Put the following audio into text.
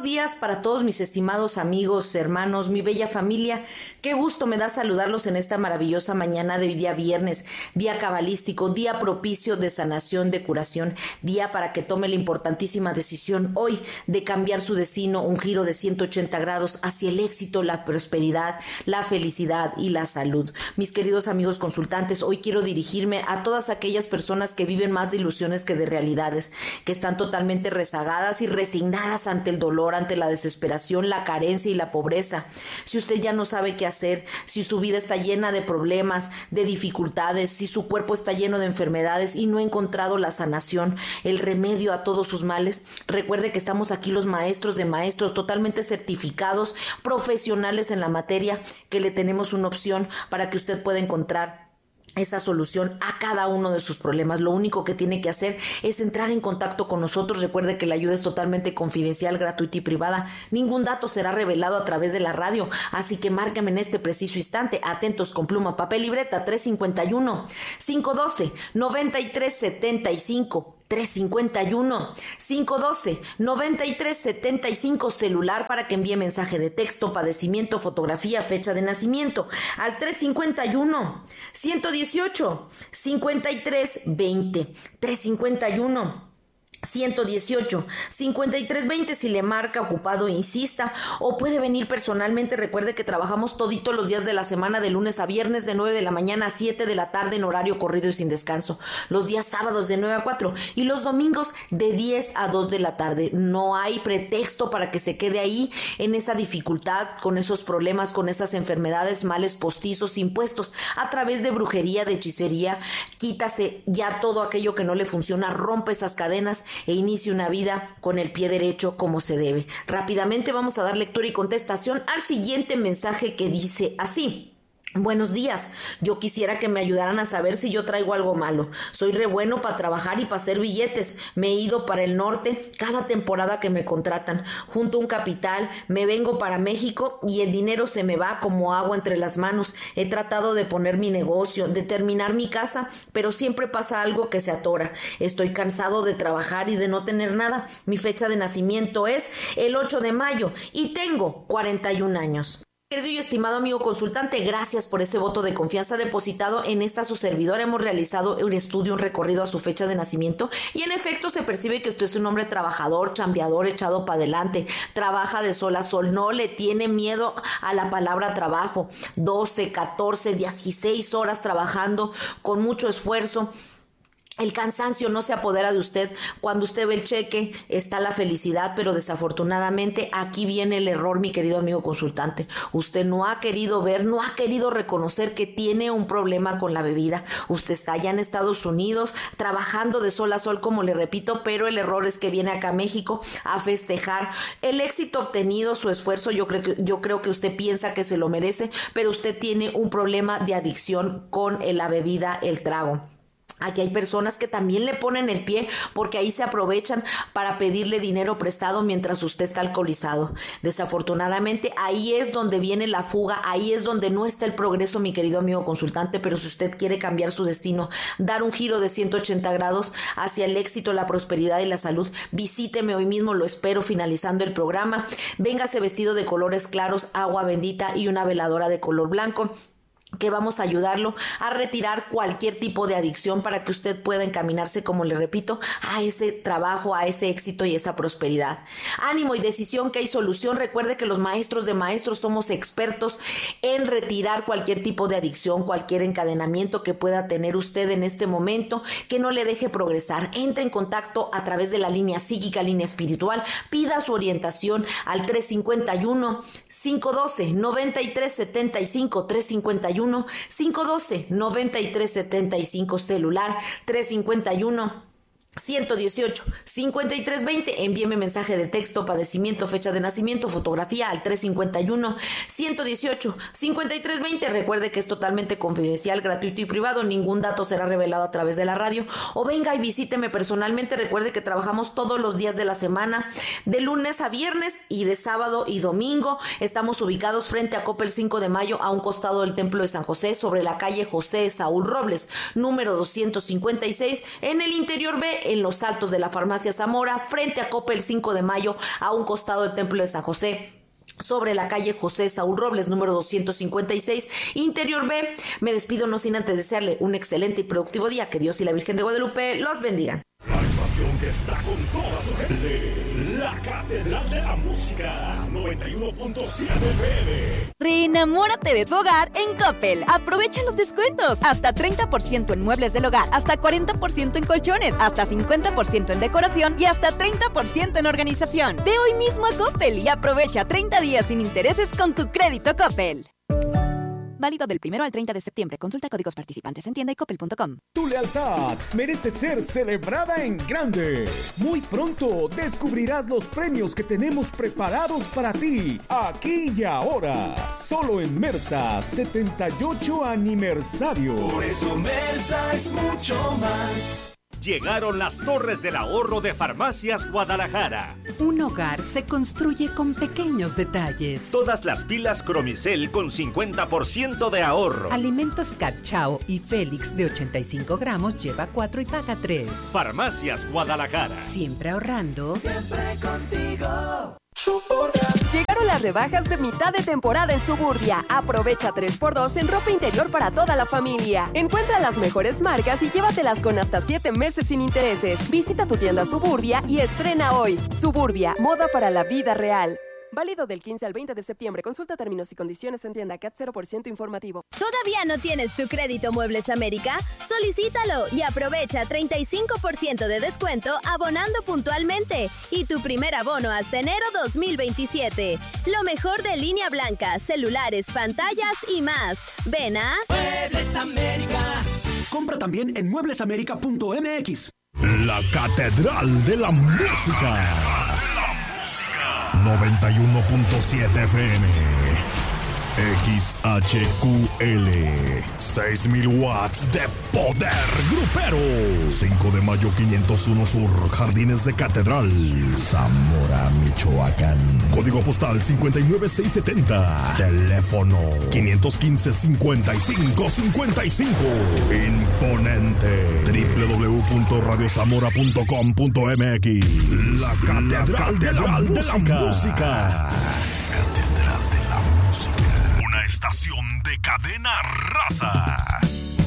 días para todos mis estimados amigos, hermanos, mi bella familia. Qué gusto me da saludarlos en esta maravillosa mañana de hoy día viernes, día cabalístico, día propicio de sanación, de curación, día para que tome la importantísima decisión hoy de cambiar su destino, un giro de 180 grados hacia el éxito, la prosperidad, la felicidad y la salud. Mis queridos amigos consultantes, hoy quiero dirigirme a todas aquellas personas que viven más de ilusiones que de realidades, que están totalmente rezagadas y resignadas ante el dolor, ante la desesperación, la carencia y la pobreza. Si usted ya no sabe qué hacer, si su vida está llena de problemas, de dificultades, si su cuerpo está lleno de enfermedades y no ha encontrado la sanación, el remedio a todos sus males, recuerde que estamos aquí los maestros de maestros, totalmente certificados, profesionales en la materia, que le tenemos una opción para que usted pueda encontrar esa solución a cada uno de sus problemas. Lo único que tiene que hacer es entrar en contacto con nosotros. Recuerde que la ayuda es totalmente confidencial, gratuita y privada. Ningún dato será revelado a través de la radio, así que márqueme en este preciso instante. Atentos con pluma, papel y libreta. 351-512-9375. 351-512-9375, celular para que envíe mensaje de texto, padecimiento, fotografía, fecha de nacimiento al 351-118-5320, 351-118-5320. Si le marca ocupado, insista, o puede venir personalmente. Recuerde que trabajamos toditos los días de la semana, de lunes a viernes, de 9 de la mañana a 7 de la tarde en horario corrido y sin descanso. Los días sábados de 9 a 4 y los domingos de 10 a 2 de la tarde. No hay pretexto para que se quede ahí en esa dificultad, con esos problemas, con esas enfermedades, males postizos, impuestos a través de brujería, de hechicería. Quítase ya todo aquello que no le funciona, rompe esas cadenas e inicie una vida con el pie derecho como se debe. Rápidamente vamos a dar lectura y contestación al siguiente mensaje que dice así. Buenos días, yo quisiera que me ayudaran a saber si yo traigo algo malo. Soy re bueno para trabajar y para hacer billetes. Me he ido para el norte cada temporada que me contratan. Junto un capital, me vengo para México y el dinero se me va como agua entre las manos. He tratado de poner mi negocio, de terminar mi casa, pero siempre pasa algo que se atora. Estoy cansado de trabajar y de no tener nada. Mi fecha de nacimiento es el 8 de mayo y tengo 41 años. Querido y estimado amigo consultante, gracias por ese voto de confianza depositado en esta su servidora. Hemos realizado un estudio, un recorrido a su fecha de nacimiento y en efecto se percibe que usted es un hombre trabajador, chambeador, echado para adelante, trabaja de sol a sol, no le tiene miedo a la palabra trabajo, 12, 14, 16 horas trabajando con mucho esfuerzo. El cansancio no se apodera de usted. Cuando usted ve el cheque está la felicidad, pero desafortunadamente aquí viene el error, mi querido amigo consultante. Usted no ha querido ver, no ha querido reconocer que tiene un problema con la bebida. Usted está allá en Estados Unidos trabajando de sol a sol, como le repito, pero el error es que viene acá a México a festejar el éxito obtenido, su esfuerzo. Yo creo que usted piensa que se lo merece, pero usted tiene un problema de adicción con la bebida, el trago. Aquí hay personas que también le ponen el pie porque ahí se aprovechan para pedirle dinero prestado mientras usted está alcoholizado. Desafortunadamente ahí es donde viene la fuga, ahí es donde no está el progreso, mi querido amigo consultante. Pero si usted quiere cambiar su destino, dar un giro de 180 grados hacia el éxito, la prosperidad y la salud, visíteme hoy mismo, lo espero finalizando el programa. Véngase vestido de colores claros, agua bendita y una veladora de color blanco, que vamos a ayudarlo a retirar cualquier tipo de adicción para que usted pueda encaminarse, como le repito, a ese trabajo, a ese éxito y esa prosperidad. Ánimo y decisión, que hay solución. Recuerde que los maestros de maestros somos expertos en retirar cualquier tipo de adicción, cualquier encadenamiento que pueda tener usted en este momento, que no le deje progresar. Entre en contacto a través de la línea psíquica, línea espiritual, pida su orientación al 351-512-9375, 351-512-9375, celular 351-118-5320. Envíeme mensaje de texto, padecimiento, fecha de nacimiento, fotografía al 351-118-5320. Recuerde que es totalmente confidencial, gratuito y privado. Ningún dato será revelado a través de la radio. O venga y visíteme personalmente. Recuerde que trabajamos todos los días de la semana, de lunes a viernes y de sábado y domingo. Estamos ubicados frente a Coppel 5 de Mayo, a un costado del Templo de San José, sobre la calle José Saúl Robles, número 256, en el interior B, fue en Los Altos de la Farmacia Zamora, frente a Coppel 5 de Mayo, a un costado del Templo de San José, sobre la calle José Saúl Robles, número 256, Interior B. Me despido no sin antes desearle un excelente y productivo día. Que Dios y la Virgen de Guadalupe los bendigan. La estación que está con toda su gente, la Catedral de la Música, 91.7 FM. Reenamórate de tu hogar en Coppel. Aprovecha los descuentos. Hasta 30% en muebles del hogar, hasta 40% en colchones, hasta 50% en decoración y hasta 30% en organización. Ve hoy mismo a Coppel y aprovecha 30 días sin intereses con tu crédito Coppel. Válido del 1 al 30 de septiembre. Consulta códigos participantes en tienda y coppel.com. Tu lealtad merece ser celebrada en grande. Muy pronto descubrirás los premios que tenemos preparados para ti, aquí y ahora. Solo en Mersa 78 aniversario. Por eso Mersa es mucho más. Llegaron las Torres del Ahorro de Farmacias Guadalajara. Un hogar se construye con pequeños detalles. Todas las pilas Cromicel con 50% de ahorro. Alimentos Cachao y Félix de 85 gramos lleva 4 y paga 3. Farmacias Guadalajara. Siempre ahorrando. Siempre contigo. Llegaron las rebajas de mitad de temporada en Suburbia. Aprovecha 3x2 en ropa interior para toda la familia. Encuentra las mejores marcas y llévatelas con hasta 7 meses sin intereses. Visita tu tienda Suburbia y estrena hoy. Suburbia, moda para la vida real. Válido del 15 al 20 de septiembre. Consulta términos y condiciones en tienda CAT 0% informativo. ¿Todavía no tienes tu crédito Muebles América? Solicítalo y aprovecha 35% de descuento abonando puntualmente y tu primer abono hasta enero 2027. Lo mejor de línea blanca, celulares, pantallas y más. Ven a Muebles América. Compra también en mueblesamerica.mx. La Catedral de la Música. 91.7 FM. XHQL 6,000 watts de poder grupero. 5 de mayo 501 Sur, Jardines de Catedral, Zamora, Michoacán. Código postal 59670. Teléfono 515-5555. Imponente. www.radiozamora.com.mx. La Catedral de la Música. Catedral de la Música. Una estación de Cadena Raza.